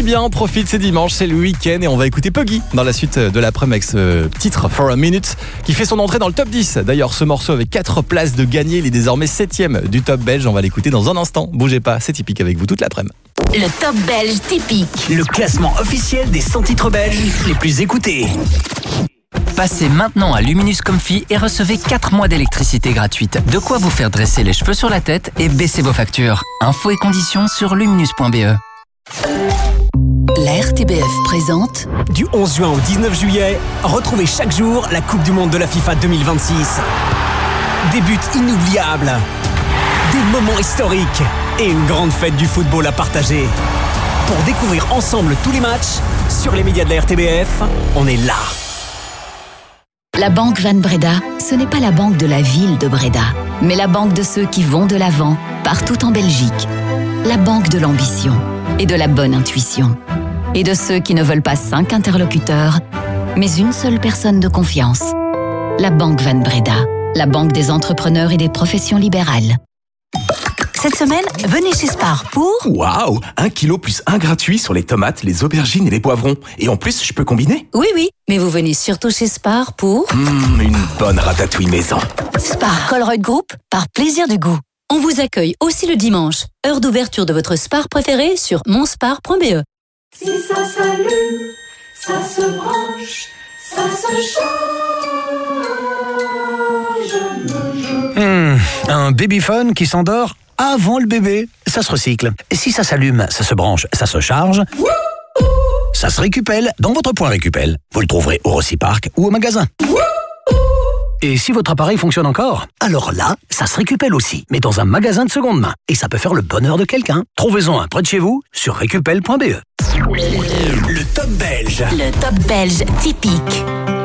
est bien, on profite, c'est dimanche, c'est le week-end et on va écouter Puggy dans la suite de l'après-midi avec ce titre For a Minute qui fait son entrée dans le top 10. D'ailleurs, ce morceau avec 4 places de gagné, il est désormais 7ème du top belge. On va l'écouter dans un instant. Bougez pas, c'est typique avec vous toute l'après-midi. Le top belge typique. Le classement officiel des 100 titres belges les plus écoutés. Passez maintenant à Luminous Comfy et recevez 4 mois d'électricité gratuite. De quoi vous faire dresser les cheveux sur la tête et baisser vos factures. Infos et conditions sur luminous.be. La RTBF présente Du 11 juin au 19 juillet, retrouvez chaque jour la Coupe du Monde de la FIFA 2026. Des buts inoubliables, des moments historiques et une grande fête du football à partager. Pour découvrir ensemble tous les matchs, sur les médias de la RTBF, on est là. La Banque Van Breda, ce n'est pas la banque de la ville de Breda, mais la banque de ceux qui vont de l'avant, partout en Belgique. La banque de l'ambition et de la bonne intuition. Et de ceux qui ne veulent pas 5 interlocuteurs, mais une seule personne de confiance. La Banque Van Breda, la banque des entrepreneurs et des professions libérales. Cette semaine, venez chez Spar pour... Waouh, 1 kilo plus 1 gratuit sur les tomates, les aubergines et les poivrons. Et en plus, je peux combiner? Oui, mais vous venez surtout chez Spar pour... Une bonne ratatouille maison. Spar Colruyt Group, par plaisir du goût. On vous accueille aussi le dimanche, heure d'ouverture de votre Spar préféré sur monspar.be. Si ça s'allume, ça se branche, ça se charge. Un babyphone qui s'endort avant le bébé, ça se recycle. Si ça s'allume, ça se branche, ça se charge. Ça se récupelle dans votre point Récupel. Vous le trouverez au Rocipark ou au magasin. Et si votre appareil fonctionne encore, alors là, ça se récupelle aussi, mais dans un magasin de seconde main. Et ça peut faire le bonheur de quelqu'un. Trouvez-en un près de chez vous sur récupel.be. Le top belge. Le top belge typique.